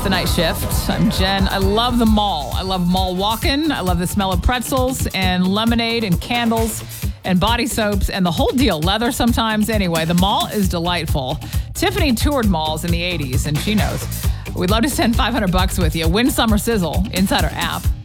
The Night Shift. I'm Jen. I love the mall. I love mall walking. I love the smell of pretzels and lemonade and candles and body soaps and the whole deal. Leather sometimes. Anyway, the mall is delightful. Tiffany toured malls in the 80s, and she knows. We'd love to send $500 with you. Win Summer Sizzle inside our app.